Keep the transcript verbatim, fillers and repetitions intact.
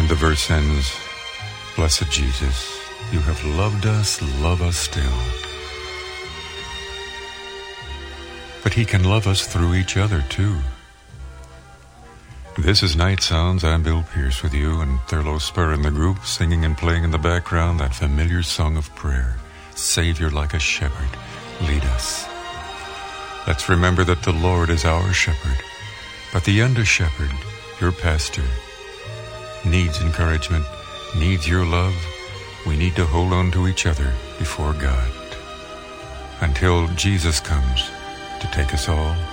And the verse ends, "Blessed Jesus, you have loved us, love us still." But he can love us through each other too. This is Night Sounds. I'm Bill Pierce with you and Thurlow Spur in the group, singing and playing in the background that familiar song of prayer, "Savior, like a shepherd, lead us." Let's remember that the Lord is our shepherd, but the under-shepherd, your pastor, needs encouragement, needs your love. We need to hold on to each other before God until Jesus comes to take us all